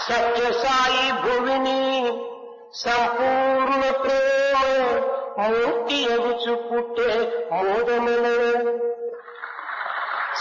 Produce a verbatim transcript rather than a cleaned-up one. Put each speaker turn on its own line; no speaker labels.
సత్యసాయి భువిని సంపూర్ణ ప్రేమ మూర్తి ఎగుచు పుట్టే మోజు